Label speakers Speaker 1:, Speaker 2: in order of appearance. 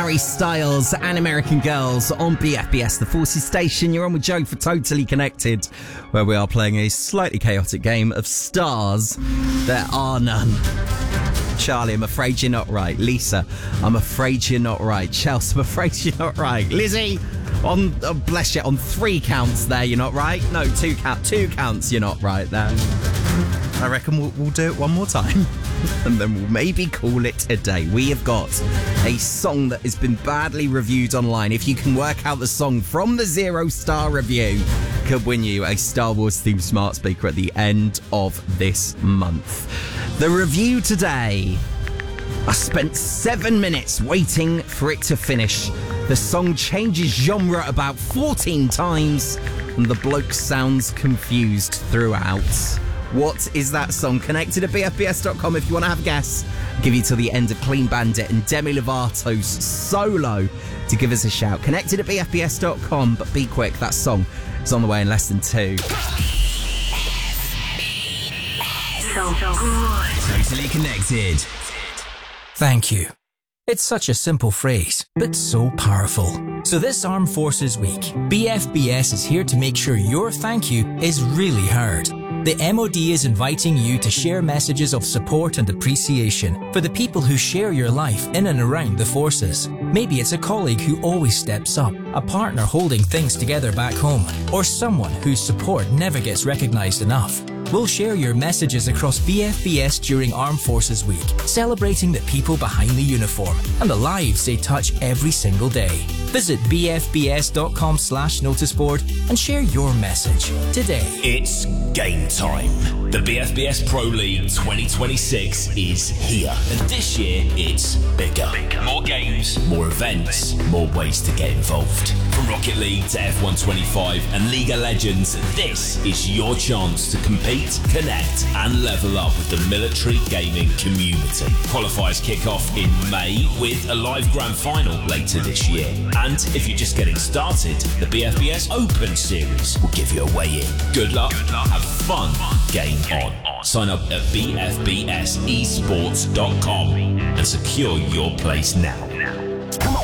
Speaker 1: Harry Styles and American Girls on BFBS, the Forces Station. You're on with Joe for Totally Connected, where we are playing a slightly chaotic game of stars. There are none. Charlie, I'm afraid you're not right. Lisa, I'm afraid you're not right. Chelsea, I'm afraid you're not right. Lizzie, bless you, on 3 counts there, you're not right. No, 2 counts, you're not right there. I reckon we'll do it one more time and then we'll maybe call it a day. We have got a song that has been badly reviewed online. If you can work out the song from the 0-star review, could win you a Star Wars themed smart speaker at the end of this month. The review today, I spent 7 minutes waiting for it to finish. The song changes genre about 14 times and the bloke sounds confused throughout. What is that song? Connected at bfbs.com if you want to have a guess. I'll give you till the end of Clean Bandit and Demi Lovato's Solo to give us a shout. Connected at bfbs.com, but be quick, that song is on the way in less than 2.
Speaker 2: So good.
Speaker 1: Totally Connected.
Speaker 3: Thank you. It's such a simple phrase, but so powerful. So this Armed Forces Week, BFBS is here to make sure your thank you is really heard. The MOD is inviting you to share messages of support and appreciation for the people who share your life in and around the forces. Maybe it's a colleague who always steps up, a partner holding things together back home, or someone whose support never gets recognised enough. We'll share your messages across BFBS during Armed Forces Week, celebrating the people behind the uniform and the lives they touch every single day. Visit bfbs.com/noticeboard and share your message today.
Speaker 4: It's game time. The BFBS Pro League 2026 is here. And this year, it's bigger. More games, more events, more ways to get involved. From Rocket League to F125 and League of Legends, this is your chance to compete, connect, and level up with the military gaming community. Qualifiers kick off in May with a live grand final later this year. And if you're just getting started, the BFBS Open Series will give you a way in. Good luck, have fun, game on. Sign up at bfbsesports.com and secure your place now.